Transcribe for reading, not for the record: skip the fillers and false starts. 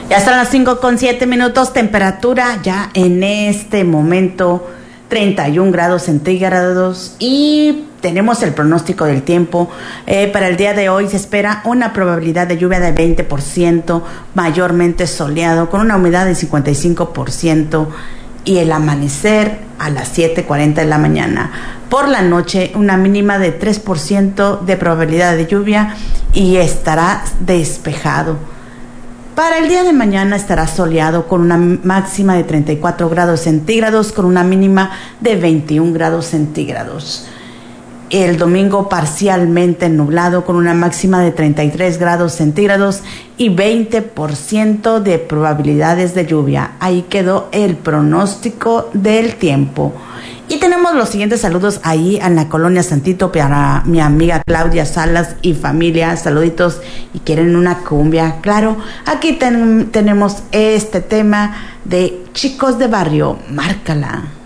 Ya están las 5:07, temperatura ya en este momento 31 grados centígrados y tenemos el pronóstico del tiempo. Para el día de hoy se espera una probabilidad de lluvia de 20%, mayormente soleado, con una humedad de 55% y el amanecer a las 7:40 de la mañana. Por la noche una mínima de 3% de probabilidad de lluvia y estará despejado. Para el día de mañana estará soleado con una máxima de 34 grados centígrados con una mínima de 21 grados centígrados. El domingo parcialmente nublado con una máxima de 33 grados centígrados y 20% de probabilidades de lluvia. Ahí quedó el pronóstico del tiempo. Y tenemos los siguientes saludos ahí en la colonia Santito para mi amiga Claudia Salas y familia. Saluditos y quieren una cumbia. Claro, aquí tenemos este tema de Chicos de Barrio. Márcala.